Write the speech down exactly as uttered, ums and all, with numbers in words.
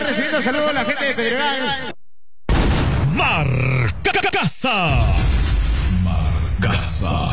recibiendo saludos a la gente de Pedregal. Marcasa. Marcasa.